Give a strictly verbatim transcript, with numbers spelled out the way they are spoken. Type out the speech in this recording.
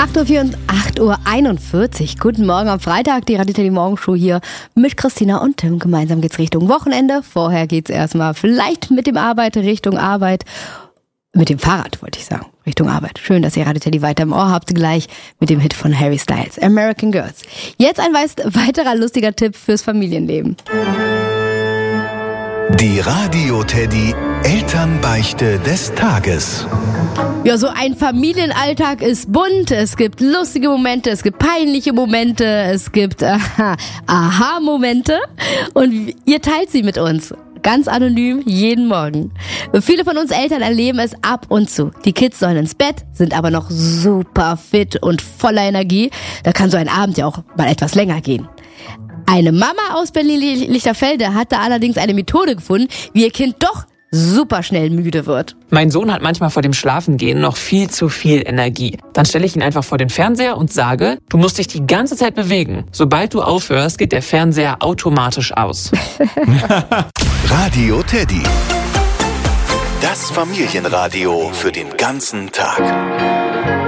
acht Uhr einundvierzig. Guten Morgen am Freitag, die Radio Teddy Morgenshow hier mit Christina und Tim. Gemeinsam geht's Richtung Wochenende. Vorher geht's erstmal vielleicht mit dem Arbeit Richtung Arbeit. Mit dem Fahrrad, wollte ich sagen, Richtung Arbeit. Schön, dass ihr Radio Teddy weiter im Ohr habt, gleich mit dem Hit von Harry Styles, American Girls. Jetzt ein weiterer lustiger Tipp fürs Familienleben. Die Radio Teddy Elternbeichte des Tages. Ja, so ein Familienalltag ist bunt. Es gibt lustige Momente, es gibt peinliche Momente, es gibt äh, Aha-Momente. Und ihr teilt sie mit uns. Ganz anonym, jeden Morgen. Viele von uns Eltern erleben es ab und zu. Die Kids sollen ins Bett, sind aber noch super fit und voller Energie. Da kann so ein Abend ja auch mal etwas länger gehen. Eine Mama aus Berlin-Lichterfelde hat da allerdings eine Methode gefunden, wie ihr Kind doch super schnell müde wird. Mein Sohn hat manchmal vor dem Schlafengehen noch viel zu viel Energie. Dann stelle ich ihn einfach vor den Fernseher und sage, du musst dich die ganze Zeit bewegen. Sobald du aufhörst, geht der Fernseher automatisch aus. Radio Teddy. Das Familienradio für den ganzen Tag.